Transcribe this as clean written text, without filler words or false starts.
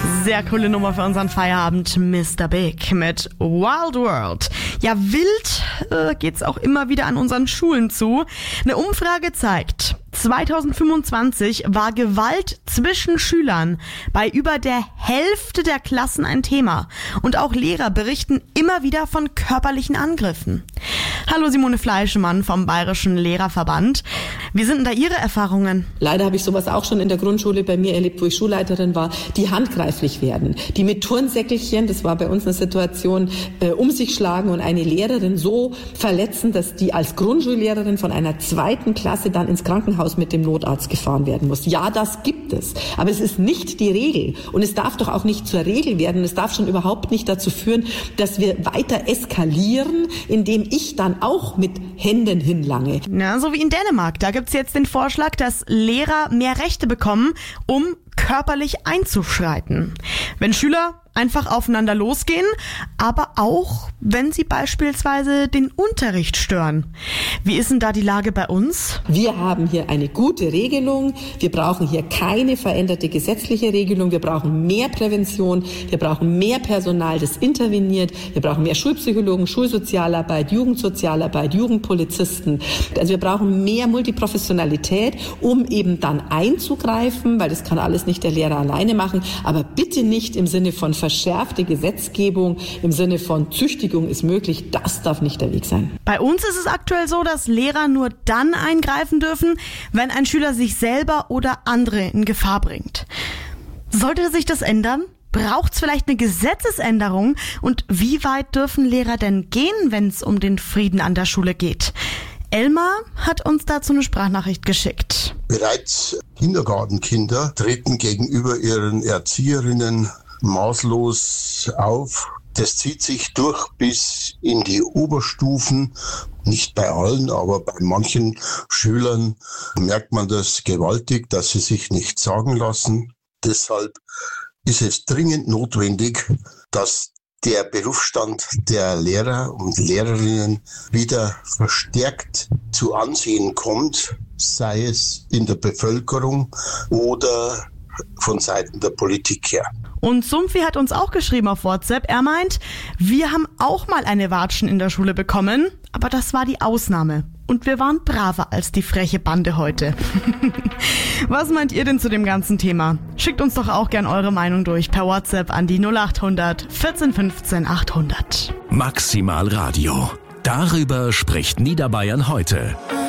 Sehr coole Nummer für unseren Feierabend, Mr. Big mit Wild World. Ja, wild geht's auch immer wieder an unseren Schulen zu. Eine Umfrage zeigt, 2025 war Gewalt zwischen Schülern bei über der Hälfte der Klassen ein Thema. Und auch Lehrer berichten immer wieder von körperlichen Angriffen. Hallo Simone Fleischemann vom Bayerischen Lehrerverband. Wie sind denn da Ihre Erfahrungen? Leider habe ich sowas auch schon in der Grundschule bei mir erlebt, wo ich Schulleiterin war, die handgreiflich werden. Die mit Turnsäckelchen, das war bei uns eine Situation, um sich schlagen und eine Lehrerin so verletzen, dass die als Grundschullehrerin von einer 2. Klasse dann ins Krankenhaus mit dem Notarzt gefahren werden muss. Ja, das gibt es. Aber es ist nicht die Regel. Und es darf doch auch nicht zur Regel werden. Es darf schon überhaupt nicht dazu führen, dass wir weiter eskalieren, indem ich dann auch mit Händen hinlange. Na, so wie in Dänemark. Da gibt's jetzt den Vorschlag, dass Lehrer mehr Rechte bekommen, um körperlich einzuschreiten. Wenn Schüler einfach aufeinander losgehen, aber auch, wenn sie beispielsweise den Unterricht stören. Wie ist denn da die Lage bei uns? Wir haben hier eine gute Regelung. Wir brauchen hier keine veränderte gesetzliche Regelung. Wir brauchen mehr Prävention. Wir brauchen mehr Personal, das interveniert. Wir brauchen mehr Schulpsychologen, Schulsozialarbeit, Jugendsozialarbeit, Jugendpolizisten. Also wir brauchen mehr Multiprofessionalität, um eben dann einzugreifen, weil das kann alles nicht der Lehrer alleine machen. Aber bitte nicht im Sinne von verschärfte Gesetzgebung, im Sinne von Züchtigung ist möglich, das darf nicht der Weg sein. Bei uns ist es aktuell so, dass Lehrer nur dann eingreifen dürfen, wenn ein Schüler sich selber oder andere in Gefahr bringt. Sollte sich das ändern? Braucht es vielleicht eine Gesetzesänderung? Und wie weit dürfen Lehrer denn gehen, wenn es um den Frieden an der Schule geht? Elmar hat uns dazu eine Sprachnachricht geschickt. Bereits Kindergartenkinder treten gegenüber ihren Erzieherinnen maßlos auf. Das zieht sich durch bis in die Oberstufen. Nicht bei allen, aber bei manchen Schülern merkt man das gewaltig, dass sie sich nichts sagen lassen. Deshalb ist es dringend notwendig, dass der Berufsstand der Lehrer und Lehrerinnen wieder verstärkt zu Ansehen kommt, sei es in der Bevölkerung oder von Seiten der Politik her. Und Sumpfi hat uns auch geschrieben auf WhatsApp. Er meint, wir haben auch mal eine Watschen in der Schule bekommen, aber das war die Ausnahme. Und wir waren braver als die freche Bande heute. Was meint ihr denn zu dem ganzen Thema? Schickt uns doch auch gern eure Meinung durch per WhatsApp an die 0800 14 15 800. Maximal Radio. Darüber spricht Niederbayern heute.